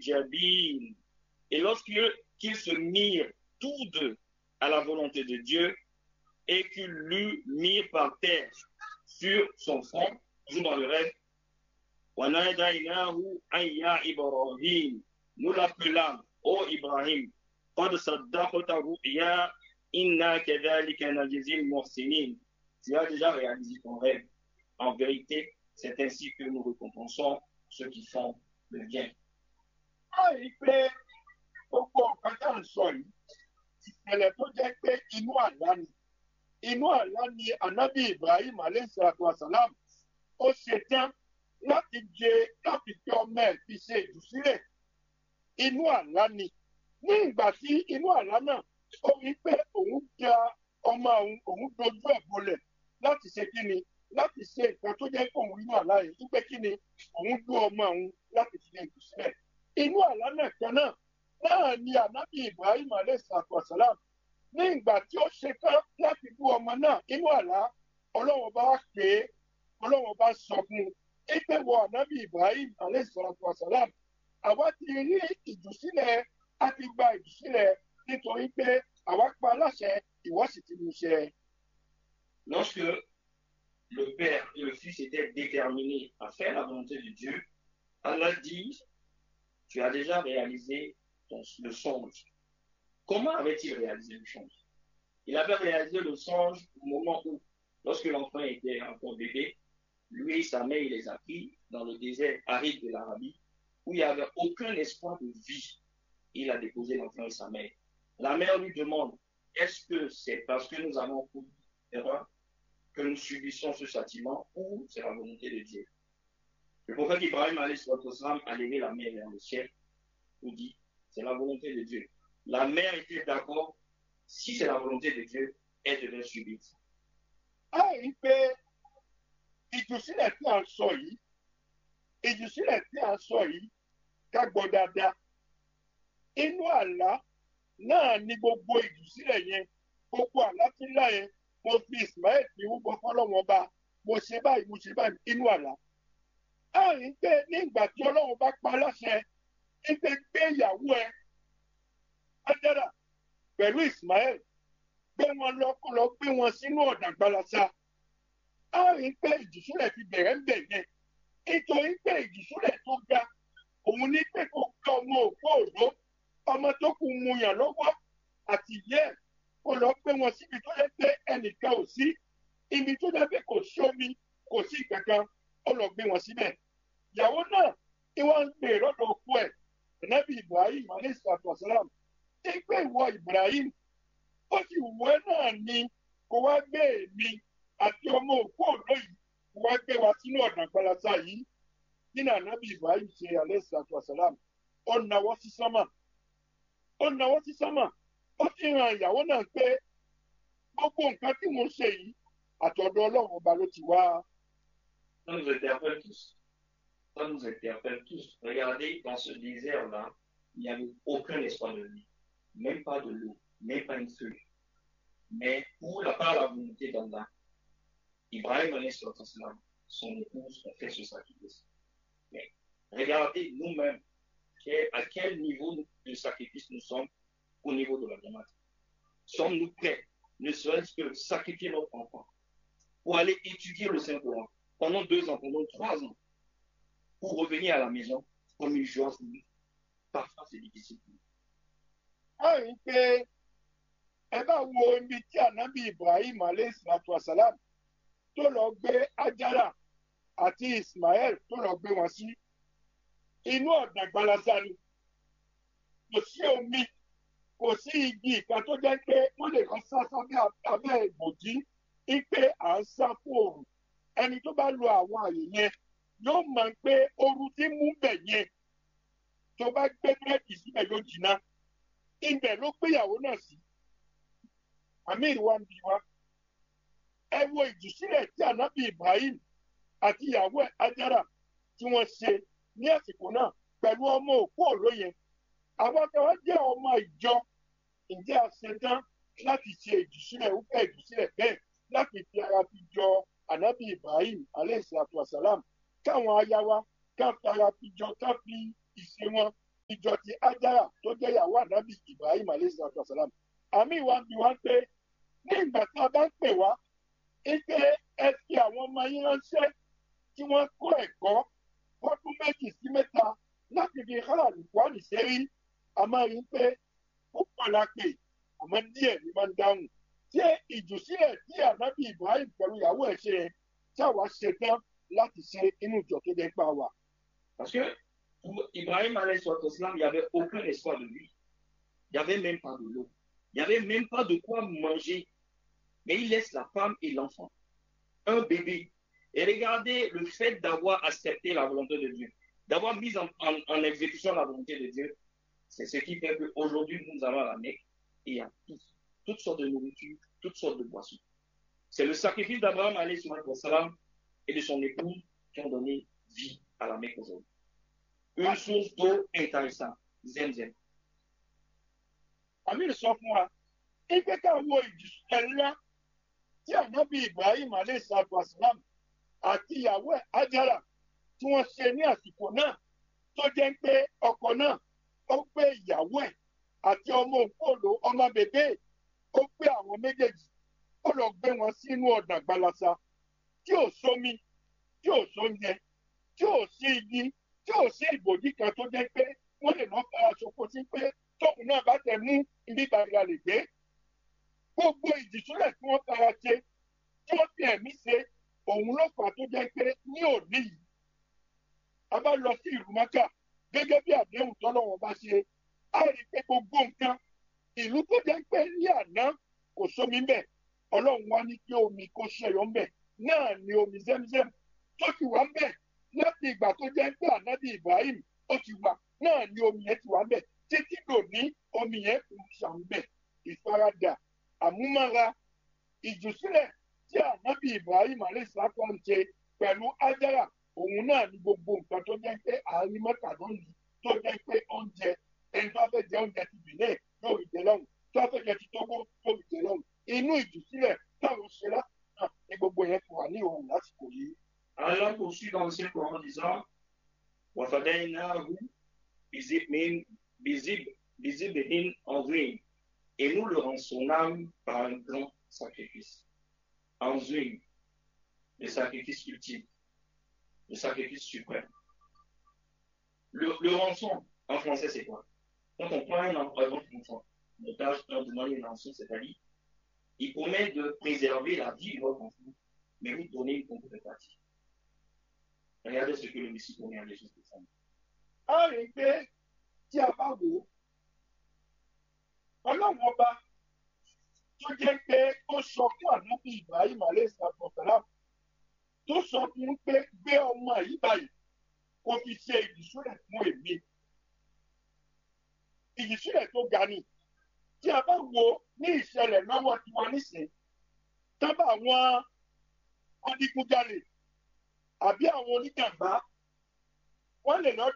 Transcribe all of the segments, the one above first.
jabin. Et lorsqu'ils se mirent tous deux à la volonté de Dieu et qu'ils l'eurent mis par terre sur son front, toujours dans le rêve, وَنَادَيْنَاهُ أَنْ يَا إِبْرَاهِيمُ, nous l'appelâmes, ô Ibrahim, قَدْ صَدَّقْتَ الرُّؤْيَا إِنَّا كَذَلِكَ نَجْزِي الْمُحْسِنِينَ. Tu as déjà réalisé ton rêve. En vérité, c'est ainsi que nous récompensons ceux qui font le bien. Àìpé gbogbo nǹkan tá à ń sọ yìí, ìṣẹ̀lẹ̀ tó jẹ́ pé inú àlá ni. Inú àlá ni Ànábì Ibrahim alayhisalatu wasalam ó ṣe tán láti fi ọmọ ẹ̀ fi ṣe ìdúsílẹ̀. Inú àlá ni. Ní ìgbà tí inú àlá náà ó rí pé òun ja ọmọ òun dojú ẹ̀ bolẹ̀ láti ṣe kí ni, láti ṣe nǹkan tó jẹ́ pé òun inú àlá yìí wípé kí ni òun dún ọmọ òun láti fi ṣe ìdúsílẹ̀. Inú àlá náà kan náà ni Ànábì Ibrahim alayhisalatu wasalam ní ìgbà tí ó ṣe tán láti bú ọmọ náà inú àlá, Ọlọ́run bá pè é, Ọlọ́run bá sọ fún un pé wọ Ànábì Ibrahim alayhisalatu wasalam, àwa ti rí ìdúsílẹ̀, a ti gba ìdúsílẹ̀ nítorí pé àwa pa aláṣẹ, ìwọ sì ti mú ṣẹ. Lorsque le père et le fils étaient déterminés à faire la volonté de Dieu, Allah dit, tu as déjà réalisé le songe. Comment avait-il réalisé le songe? Il avait réalisé le songe au moment où, lorsque l'enfant était encore bébé, lui et sa mère, il les a pris dans le désert aride de l'Arabie, où il n'y avait aucun espoir de vie. Il a déposé l'enfant et sa mère. La mère lui demande, est-ce que c'est parce que nous avons commis une erreur que nous subissons ce châtiment ou c'est la volonté de Dieu? Le prophète Ibrahim a levé la main vers le ciel et dit, c'est la volonté de Dieu. La mère était d'accord, si c'est la volonté de Dieu, elle devait subir ça. Àìpé ìdúsílẹ̀ tí a ń sọ yìí, ìdúsílẹ̀ tí a ń sọ yìí ká gbọ́ dáadáa. Inú àlá náà ni gbogbo ìdúsílẹ̀ yẹn, gbogbo àlá tí ńlá yẹn, mo fi Ismail fi rúbọ fọ́lọ́run ọba, mo ṣe báyìí inú àlá. Àìpé ní ìgbà tí Ọlọ́run bá pa láṣẹ gbé ìyàwó ẹ Ájárà pẹ̀lú Ismail, gbé wọn lọ gbé wọn sínú ọ̀dà gbalasa. A rí pé ìdúsílẹ̀ ti bẹ̀rẹ̀ ń bẹ̀ yẹn. Nítorí pé ìdúsílẹ̀ tó ga, òun ní pé kó gbé ọmọ òpó òdó, ọmọ tó kù mu yàn lọ́wọ́ àti ìyẹ́ ẹ̀, kó lọ gbé wọn síbi tó yẹ pé ẹnìkan ò sí. Ibi tó yẹ pé kò sí omi, kò sí kankan, ó lọ gbé wọn síbẹ̀. Ìyàwó náà tí wọ́n ń gbé lọ́dọ̀ òkú ẹ̀, Ànábì Ibrahim alayhisalatu wasalam, pé ìwọ Ibrahim, ó sì wù ẹ́ náà ni kó wá gbé èmi àti ọmọ òkú òdó yìí, kó wá gbé wa sínú ọ̀dà gbalasa yìí. Nínú Ànábì Ibrahim ṣe alayhisalatu wasalam, ó nawọ́ sí sánmà. Ó ti ràn ìyàwó náà pé gbogbo nǹkan tí mo ń ṣe yìí àtọ̀dọ̀ Ọlọ́run ọba ló ti wá. Ça nous interpelle tous. Regardez, dans ce désert-là, il n'y avait aucun espoir de vie. Même pas de l'eau, même pas une feuille. Mais par la volonté d'Allah, Ibrahim, son épouse, ont fait ce sacrifice. Mais regardez nous-mêmes à quel niveau de sacrifice nous sommes au niveau de la Jamaat. Sommes-nous prêts, ne serait-ce que sacrifier notre enfant pour aller étudier le Saint-Coran pendant 2 ans, pendant 3 ans, pour revenir à la maison comme une chose? Parfois, c'est difficile. A rí pé ẹ bá wo ibi tí Ànábì Ibrahim alayhisalatu wasalam tó lọ gbé Ájárà àti Ismail tó lọ gbé wọn sí. Inú ọ̀dà gbalasa ni. Kò sí omi, kò sí igi ìkan tó jẹ́ pé wọ́n lè lọ sá sábẹ́ abẹ́ ìbòjí pé à ń sá fún oòrùn. Ẹni tó bá lo àwọn àyè yẹn yóò mọ̀ pé ooru tí mú bẹ̀ yẹn, tó bá gbé búrẹ́dì síbẹ̀ yóò jìnnà. Ibẹ̀ ló gbéyàwó náà sí. Amir wa ń bi wá. Ẹ wo ìdúsílẹ̀ tí Ànábì Ibrahim àti ìyàwó ẹ̀ Ájárà tí wọ́n ṣe ní àsìkò náà pẹ̀lú ọmọ òkú òró yẹn. Àwọn kan wá jẹ́ ọmọ ìjọ, ǹjẹ́ a ṣe tán láti ṣe ìdúsílẹ̀ bẹ́ẹ̀ láti fi ara fi jọ Ànábì Ibrahim alayhisalatu wasalam, káwọn aya wa ká fi ara fi jọ, ká fi ìṣe wọn ìjọ ti Ájára tó jẹ́ ìyàwó ànábì Ibrahim alayhi salatu wasalam. Àmì ìwà ń bi wá pé ní ìgbà tí a bá ń pè wá ike ẹ fi àwọn ọmọ yín ránṣẹ́ tí wọ́n kọ́ ẹ̀kọ́ ọdún 2 sí 3 láti fi hàn àlùkò àlùsẹ́rí a máa rí pé ó pọ̀ lápè àmọ́ díẹ̀ ní máa ń dáhùn. Ṣé ìjùsílẹ̀ tí ànábì Ibrahim pẹ̀lú ìyàwó ẹ̀ ṣe ṣàwá ṣe tán láti ṣe inú ìjọ tó dé pa wà? Parce que pour Ibrahim alayhi salam, il n'y avait aucun espoir de lui. Il n'y avait même pas de l'eau. Il n'y avait même pas de quoi manger. Mais il laisse la femme et l'enfant, un bébé. Et regardez le fait d'avoir accepté la volonté de Dieu, d'avoir mis en exécution la volonté de Dieu, c'est ce qui fait qu'aujourd'hui, nous allons à la Mecque et il y a toutes sortes de nourriture, toutes sortes de boissons. C'est le sacrifice d'Abraham alayhi salam et de son épouse qui ont donné vie à la Mecque aujourd'hui. Une source d'eau intéressante, Zemzem. Àmì sọ fún wa, ẹgbẹ́ káwọ́ ìjùsílẹ̀ ńlá tí ànábì Ibrahim alayhi salatu wasalam àti ìyàwó ẹ̀ Ájára tí wọ́n ṣe ní àsìkò náà tó jẹ́ pé ọkọ náà ó gbé ìyàwó ẹ̀ àti ọmọ òǹkóòló ọmọ bèbè ó gbé àwọn méjèèjì ó lọ gbé wọn sínú ọ̀dà gbalasa tí ò sómi tí ò sóúnjẹ tí ò sí igi tí ò sí ìbòjì kan tó jẹ́ pé wọ́n lè lọ́ọ́ fara ṣoko sí pé tóun náà bá tẹ̀ mú ibi ìbàdàn lè gbé. Gbogbo ìdìsúlẹ̀ tí wọ́n fara ṣe tí wọ́n fi ẹ̀mí ṣe òun ló fà tó jẹ́ pé ní òní yìí a bá lọ sí ìlú Mákà gẹ́gẹ́ bí àdéhùn tọ́lọ́wọ́n bá ṣe á rí i pé gbogbo nǹkan ìlú tó jẹ́ pé ní àná kò sómi ń bẹ̀ Ọlọ́run wá ní kí omi kó ṣẹyọ ń bẹ̀ náà ni omi Zemzem tó ti wà ń bẹ̀ láti ìgbà tó jẹ́ pé ànábì Ibrahim ó ti wà náà ni omi yẹn ti wà ń bẹ̀ títí dòní omi yẹn kò ṣàn ń bẹ̀. Ìfaradà àmúmára ìjùsílẹ̀ tí ànábì Ibrahim alayhisalatu ń ṣe pẹ̀lú Ájára òun náà ni gbogbo nǹkan tó jẹ́ pé àárín Mẹ́kà lónìí tó jẹ́ pé oúnjẹ ẹni tó fẹ́ jẹ oúnjẹ ti bìlẹ̀ yóò rí jẹ lọ́hùn tó fẹ́ jẹ ti Tógó yóò rí jẹ lọ́hùn inú ìjùsílẹ̀ táwọn ṣe lásìkò ní gbogbo yẹn ti wà ní òun lásìkò yìí. Allah poursuit dans le Saint-Coran en disant وَفَدَيْنَاهُ بِذِبْحٍ عَظِيمٍ. Et nous le rançonnâmes par un grand sacrifice. Anzuim, le sacrifice ultime, le sacrifice suprême. Le rançon, en français, c'est quoi? Quand on prend un enfant, un otage, on demande une rançon, c'est-à-dire, il promet de préserver la vie de votre enfant, mais vous donnez une contrepartie. Regardez ce que le Messie promet à Jésus de Saint. A rí pé tí a bá wò ó, Ọlọ́run ọba tó jẹ́ pé ó sọ fún ànábì Ibrahim alayhisalatu wasalam tó sọ fún pé gbé ọmọ yìí báyìí kó fi ṣe ìdìsúlẹ̀ fún èmi. Ìdìsúlẹ̀ tó ga ni tí a bá wo ní ìṣẹ̀lẹ̀ lọ́wọ́ tiwa nísìn tábà àwọn adigunjalè àbí àwọn oníjàmbá wọ́n lè lọ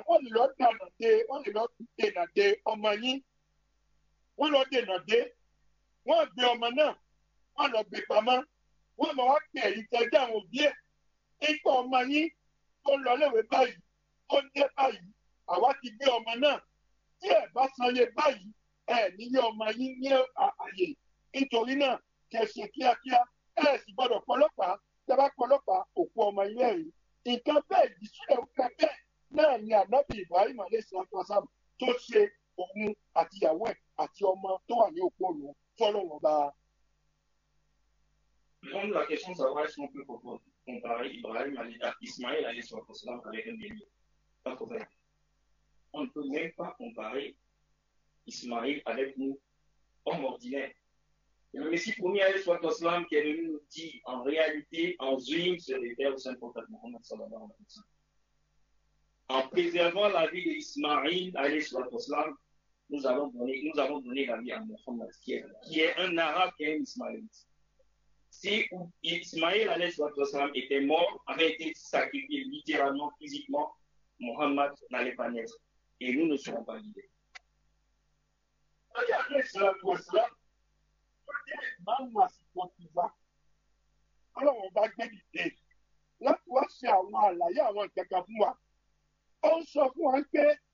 dènà de ọmọ yín wọ́n lọ dènà dé wọ́n gbé ọmọ náà wọ́n lọ gbé pamọ́ wọ́n lọ wá pè ẹ̀yìn tẹ́jú àwọn òbí ẹ̀ ipò ọmọ yín tó ń lọ léwe báyìí ó ń dé báyìí àwa ti gbé ọmọ náà tí ẹ̀ bá sanye báyìí ẹ̀ níyẹ ọmọ yín ní àyè nítorí náà kẹ́ ṣe kíákíá ẹ̀ sì gbọ́dọ̀ pọlọ́pàá tẹ́ bá pọlọ́pàá òkú ọmọ yín ẹ̀rí nǹkan bẹ́ẹ̀ ìdísílẹ̀ òkúta bẹ́ẹ̀ náà ni ànábì Ibrahim alayhisalatu wasalam tó ṣe òun àtìyàwó ẹ̀ àti ọmọ tó wà ní òkú òun fọlọ́wọ́n bá. Répondre à la question de savoir si on peut comparer Ismaël alayhi salam avec un bélier. Pas correct. On ne peut même pas comparer Ismaël avec nous, homme ordinaire. Et le Messie promis alayhi salam qui est venu nous dire en réalité, en Zuim, se réfère au Saint-Prophète Mohammed sallallahu alayhi wa sallam. En préservant la vie d'Ismaël alayhi salam, nous avons donné la vie à Mohammed, qui est un arabe, qui est un ismaélite. Si Ismaël alayhi salam était mort, avait été sacrifié littéralement, physiquement, Mohammed n'allait pas naître. Et nous ne serons pas guidés. Ọlọ́run bá gbé dìde láti wá ṣe àwọn àlàyé àwọn ìkẹ̀kẹ̀ fún wa. Ó ń sọ fún wa pé